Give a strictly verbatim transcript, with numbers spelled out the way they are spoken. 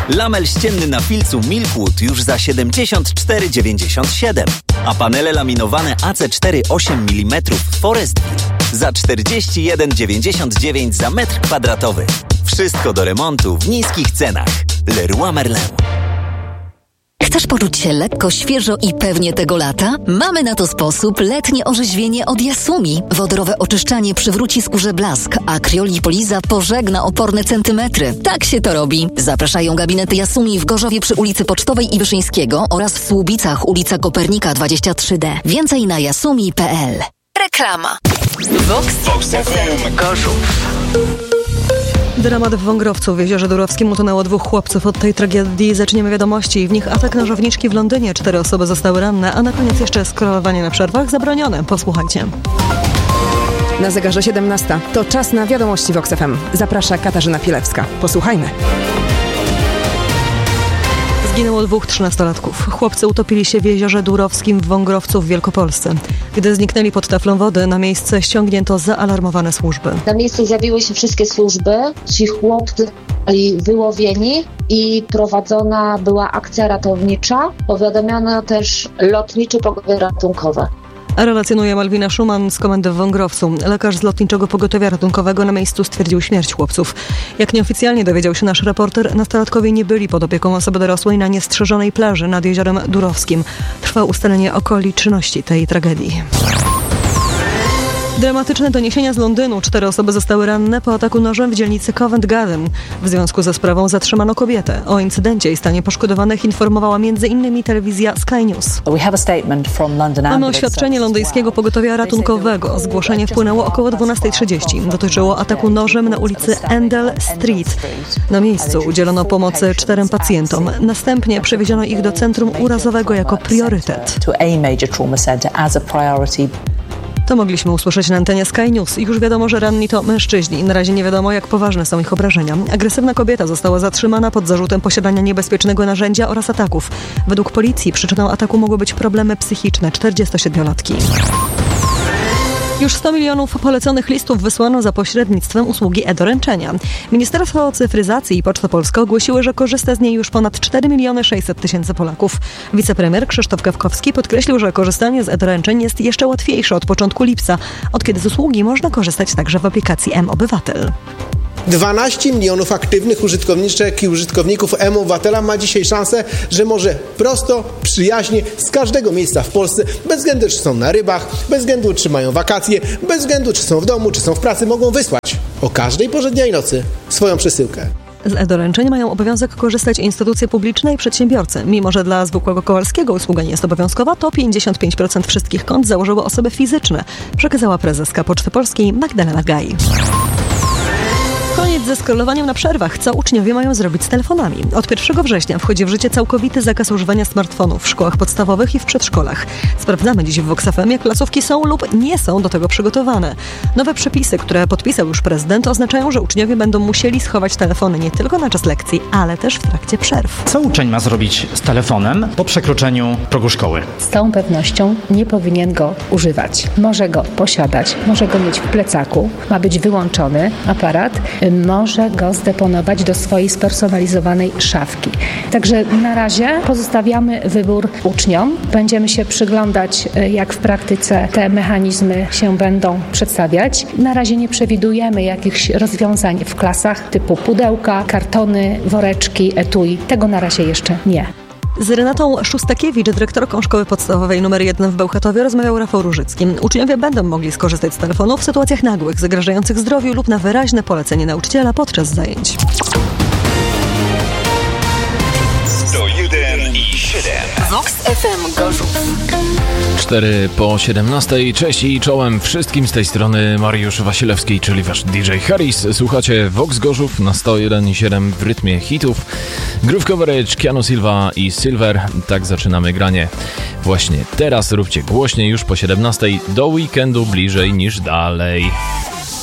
Lamel ścienny na filcu Milkwood już za siedemdziesiąt cztery dziewięćdziesiąt siedem, a panele laminowane A C cztery osiem milimetrów Forestville za czterdzieści jeden dziewięćdziesiąt dziewięć za metr kwadratowy. Wszystko do remontu w niskich cenach. Leroy Merlin. Chcesz poczuć się lekko, świeżo i pewnie tego lata? Mamy na to sposób. Letnie orzeźwienie od Yasumi. Wodorowe oczyszczanie przywróci skórze blask, a Criolipoliza pożegna oporne centymetry. Tak się to robi. Zapraszają gabinety Yasumi w Gorzowie przy ulicy Pocztowej i Wyszyńskiego oraz w Słubicach ulica Kopernika dwadzieścia trzy D. Więcej na yasumi kropka p l. Reklama. Vox, Vox F M Gorzów. Dramat w Wągrowcu. W Jeziorze Durowskim utonęło dwóch chłopców. Od tej tragedii zaczniemy wiadomości. W nich atak nożowniczki w Londynie. Cztery osoby zostały ranne, a na koniec jeszcze scrollowanie na przerwach zabronione. Posłuchajcie. Na zegarze siedemnasta. To czas na wiadomości Vox F M. Zaprasza Katarzyna Pielewska. Posłuchajmy. Zginęło dwóch trzynastolatków. Chłopcy utopili się w Jeziorze Durowskim w Wągrowcu w Wielkopolsce. Gdy zniknęli pod taflą wody, na miejsce ściągnięto zaalarmowane służby. Na miejsce zjawiły się wszystkie służby. Ci chłopcy byli wyłowieni i prowadzona była akcja ratownicza. Powiadomiono też lotnicze pogotowie ratunkowe. Relacjonuje Malwina Szuman z komendy w Wągrowcu. Lekarz z Lotniczego Pogotowia Ratunkowego na miejscu stwierdził śmierć chłopców. Jak nieoficjalnie dowiedział się nasz reporter, nastolatkowie nie byli pod opieką osoby dorosłej na niestrzeżonej plaży nad Jeziorem Durowskim. Trwa ustalenie okoliczności tej tragedii. Dramatyczne doniesienia z Londynu. Cztery osoby zostały ranne po ataku nożem w dzielnicy Covent Garden. W związku ze sprawą zatrzymano kobietę. O incydencie i stanie poszkodowanych informowała między innymi telewizja Sky News. Mamy oświadczenie londyńskiego pogotowia ratunkowego. Zgłoszenie wpłynęło około dwunasta trzydzieści. Dotyczyło ataku nożem na ulicy Endell Street. Na miejscu udzielono pomocy czterem pacjentom. Następnie przewieziono ich do centrum urazowego jako priorytet. To mogliśmy usłyszeć na antenie Sky News. Już wiadomo, że ranni to mężczyźni. Na razie nie wiadomo, jak poważne są ich obrażenia. Agresywna kobieta została zatrzymana pod zarzutem posiadania niebezpiecznego narzędzia oraz ataków. Według policji przyczyną ataku mogły być problemy psychiczne czterdziestosiedmiolatki. Już sto milionów poleconych listów wysłano za pośrednictwem usługi e-doręczenia. Ministerstwo Cyfryzacji i Poczta Polska ogłosiły, że korzysta z niej już ponad cztery miliony sześćset tysięcy Polaków. Wicepremier Krzysztof Gawkowski podkreślił, że korzystanie z e-doręczeń jest jeszcze łatwiejsze od początku lipca, od kiedy z usługi można korzystać także w aplikacji M-Obywatel. dwanaście milionów aktywnych użytkowniczek i użytkowników M-Obywatela ma dzisiaj szansę, że może prosto, przyjaźnie, z każdego miejsca w Polsce, bez względu czy są na rybach, bez względu czy mają wakacje, bez względu czy są w domu, czy są w pracy, mogą wysłać o każdej porze dnia i nocy swoją przesyłkę. Z e-doręczeń mają obowiązek korzystać instytucje publiczne i przedsiębiorcy. Mimo że dla zwykłego Kowalskiego usługa nie jest obowiązkowa, to pięćdziesiąt pięć procent wszystkich kont założyły osoby fizyczne, przekazała prezeska Poczty Polskiej Magdalena Gaj. Koniec ze scrollowaniem na przerwach. Co uczniowie mają zrobić z telefonami? Od pierwszego września wchodzi w życie całkowity zakaz używania smartfonów w szkołach podstawowych i w przedszkolach. Sprawdzamy dziś w Vox F M, jak placówki są lub nie są do tego przygotowane. Nowe przepisy, które podpisał już prezydent, oznaczają, że uczniowie będą musieli schować telefony nie tylko na czas lekcji, ale też w trakcie przerw. Co uczeń ma zrobić z telefonem po przekroczeniu progu szkoły? Z całą pewnością nie powinien go używać. Może go posiadać, może go mieć w plecaku, ma być wyłączony aparat, może go zdeponować do swojej spersonalizowanej szafki. Także na razie pozostawiamy wybór uczniom. Będziemy się przyglądać, jak w praktyce te mechanizmy się będą przedstawiać. Na razie nie przewidujemy jakichś rozwiązań w klasach typu pudełka, kartony, woreczki, etui. Tego na razie jeszcze nie. Z Renatą Szustakiewicz, dyrektorką szkoły podstawowej numer jeden w Bełchatowie, rozmawiał Rafał Różycki. Uczniowie będą mogli skorzystać z telefonu w sytuacjach nagłych, zagrażających zdrowiu lub na wyraźne polecenie nauczyciela podczas zajęć. sto jeden i siedem. Vox F M Gorzów. cztery po siedemnastej. Cześć i czołem wszystkim, z tej strony Mariusz Wasilewski, czyli wasz D J Harris. Słuchacie Vox Gorzów na sto jeden i siedem w rytmie hitów. Groove Coverage, Keanu Silva i Silver. Tak zaczynamy granie. Właśnie teraz róbcie głośniej, już po siedemnastej. Do weekendu bliżej niż dalej.